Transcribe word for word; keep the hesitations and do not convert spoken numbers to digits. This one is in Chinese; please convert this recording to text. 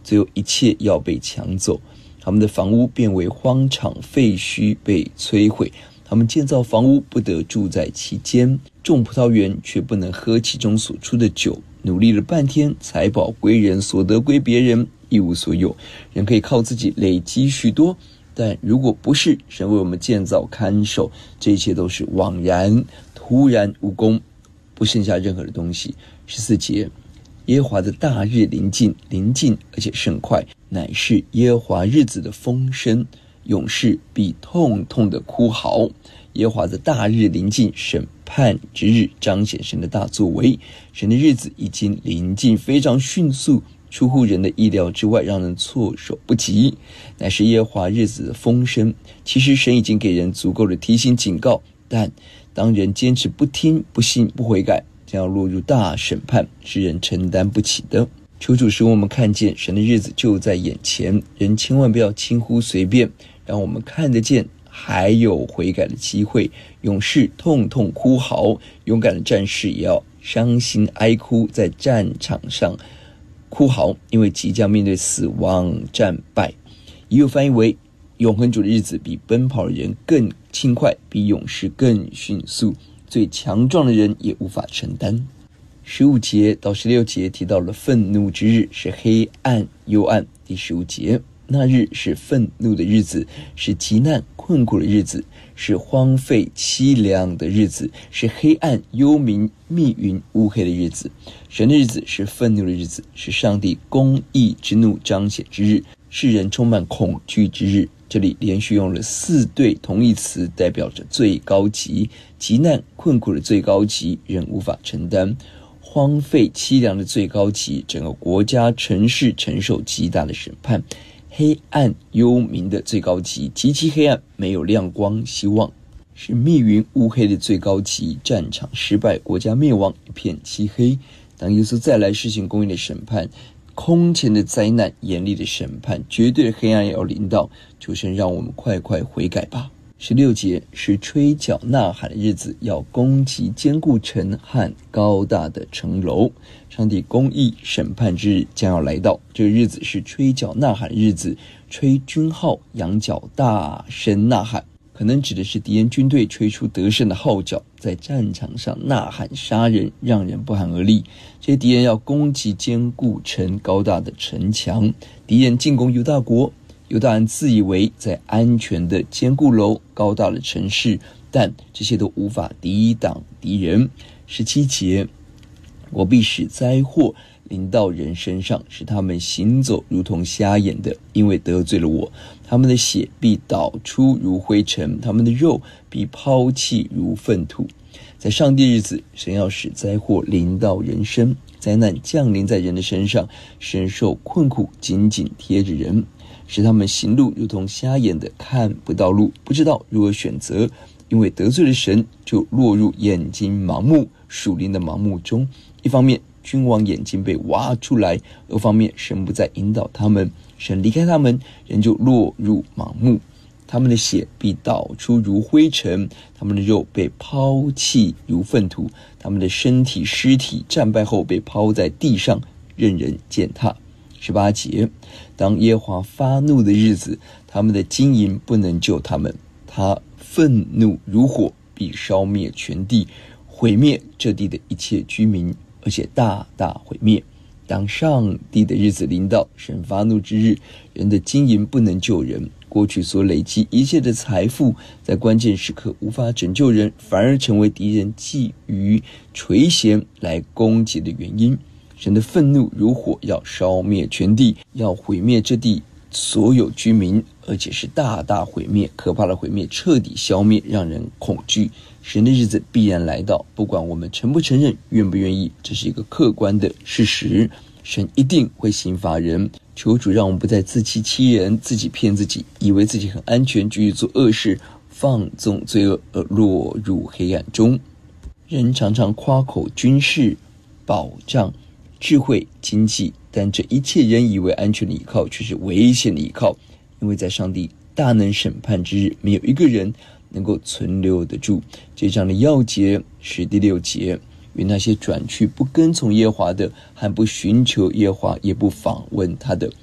最后一切要被抢走。他们的房屋变为荒场废墟，被摧毁。他们建造房屋，不得住在其间，种葡萄园，却不能喝其中所出的酒。努力了半天，财宝归人，所得归别人，一无所有。人可以靠自己累积许多，但如果不是神为我们建造看守，这一切都是枉然，突然无功，不剩下任何的东西。十四节，耶和华的大日临近，临近而且甚快，乃是耶和华日子的风声，勇士必痛痛的哭嚎。耶和华的大日临近，审判之日，彰显神的大作为。神的日子已经临近，非常迅速，出乎人的意料之外，让人措手不及，乃是耶和华日子的风声。其实神已经给人足够的提醒警告，但当人坚持不听、不信、不悔改，将要落入大审判，是人承担不起的。求主使我们看见神的日子就在眼前，人千万不要轻忽随便，让我们看得见还有悔改的机会。勇士痛痛哭嚎，勇敢的战士也要伤心哀哭，在战场上哭嚎，因为即将面对死亡战败。也有翻译为永恒主的日子比奔跑的人更轻快，比勇士更迅速，最强壮的人也无法承担。十五节到十六节提到了愤怒之日，是黑暗幽暗。第十五节，那日是愤怒的日子，是极难困苦的日子，是荒废凄凉的日子，是黑暗幽冥密云乌黑的日子。神的日子是愤怒的日子，是上帝公义之怒彰显之日，是人充满恐惧之日。这里连续用了四对同义词，代表着最高级，极难困苦的最高级，人无法承担；荒废凄凉的最高级，整个国家城市承受极大的审判；黑暗幽冥的最高级，极其黑暗，没有亮光希望；是密云乌黑的最高级，战场失败，国家灭亡，一片漆黑。当耶稣再来施行公义的审判，空前的灾难，严厉的审判，绝对的黑暗要临到，求神让我们快快悔改吧。十六节，是吹角呐喊的日子，要攻击坚固城和高大的城楼。上帝公义审判之日将要来到，这个日子是吹角呐喊的日子，吹军号，扬角，大声呐喊，可能指的是敌人军队吹出得胜的号角，在战场上呐喊杀人，让人不寒而栗。这些敌人要攻击坚固城高大的城墙，敌人进攻犹大国，犹大人自以为在安全的坚固楼高大的城市，但这些都无法抵挡敌人。十七节，我必使灾祸临到人身上，使他们行走如同瞎眼的，因为得罪了我。他们的血必导出如灰尘，他们的肉必抛弃如粪土。在上帝日子，神要使灾祸临到人身，灾难降临在人的身上，使人受困苦，紧紧贴着人，使他们行路如同瞎眼的，看不到路，不知道如何选择，因为得罪了神，就落入眼睛盲目，属灵的盲目中。一方面君王眼睛被挖出来，二方面神不再引导他们，神离开他们，人就落入盲目。他们的血必导出如灰尘，他们的肉被抛弃如粪土，他们的身体尸体战败后被抛在地上，任人践踏。十八节，当耶和华发怒的日子，他们的金银不能救他们，他愤怒如火，必烧灭全地，毁灭这地的一切居民，而且大大毁灭。当上帝的日子临到，神发怒之日，人的金银不能救人，过去所累积一切的财富，在关键时刻无法拯救人，反而成为敌人觊觎垂涎来攻击的原因。神的愤怒如火，要烧灭全地，要毁灭这地所有居民，而且是大大毁灭，可怕的毁灭，彻底消灭，让人恐惧。神的日子必然来到，不管我们承不承认，愿不愿意，这是一个客观的事实。神一定会刑罚人，求主让我们不再自欺欺人，自己骗自己，以为自己很安全，继续做恶事，放纵罪恶而落入黑暗中。人常常夸口军事、保障、智慧、经济，但这一切人以为安全的依靠，却是危险的依靠，因为在上帝大能审判之日，没有一个人能够存留得住。这章的要节是第六节，与那些转去不跟从耶和华的，和不寻求耶和华也不访问他的，